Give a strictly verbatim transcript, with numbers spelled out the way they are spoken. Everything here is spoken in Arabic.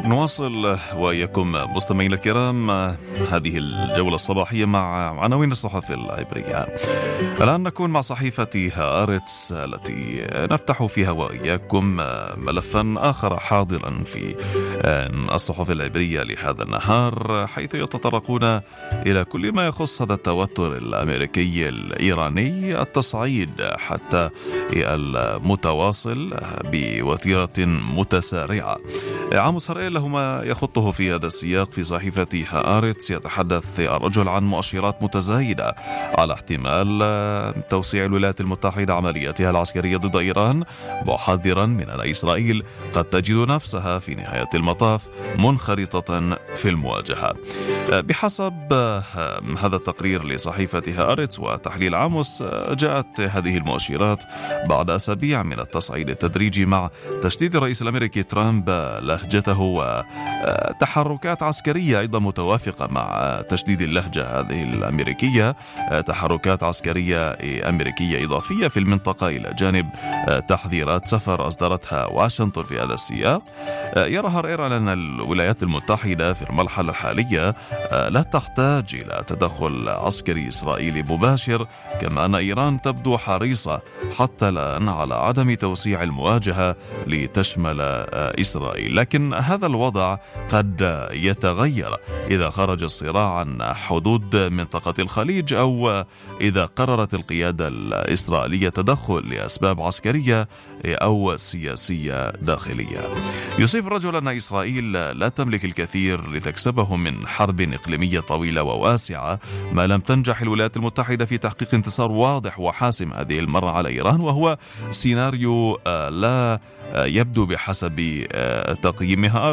نواصل وإياكم مستمعينا الكرام هذه الجولة الصباحية مع عناوين الصحف العبرية. الآن نكون مع صحيفة هآرتس التي نفتح فيها وإياكم ملفا آخر حاضرا في الصحف العبرية لهذا النهار، حيث يتطرقون إلى كل ما يخص هذا التوتر الأمريكي الإيراني، التصعيد حتى المتواصل بوتيرة متسارعة. عاموس هرائيل له ما يخطه في هذا السياق في صحيفة هآرتس. يتحدث الرجل عن مؤشرات متزايدة على احتمال توسيع الولايات المتحدة عملياتها العسكرية ضد إيران، محذرا من أن إسرائيل قد تجد نفسها في نهاية المطاف منخرطة في المواجهة. بحسب هذا التقرير لصحيفة هآرتس وتحليل عاموس، جاءت هذه المؤشرات بعد أسابيع من التصعيد التدريجي مع تشديد الرئيس الأمريكي ترامب لهجته وتحركات عسكرية أيضا متوافقة مع تشديد اللهجة هذه الأمريكية، تحركات عسكرية أمريكية إضافية في المنطقة إلى جانب تحذيرات سفر أصدرتها واشنطن في هذا السياق. يرى هرائيل أن الولايات المتحدة في المرحلة الحالية لا تحتاج إلى تدخل عسكري إسرائيلي مباشر، كما أن إيران تبدو حريصة حتى الآن على عدم توسيع المواجهة لتشمل إسرائيل. لكن هذا الوضع قد يتغير إذا خرج الصراع عن حدود منطقة الخليج، أو إذا قررت القيادة الإسرائيلية تدخل لأسباب عسكرية أو سياسية داخلية. يوصف الرجل أن إسرائيل لا تملك الكثير لتكسبه من حرب إقليمية طويلة وواسعة ما لم تنجح الولايات المتحدة في تحقيق انتصار واضح وحاسم هذه المرة على إيران، وهو سيناريو لا يبدو بحسب تقييمها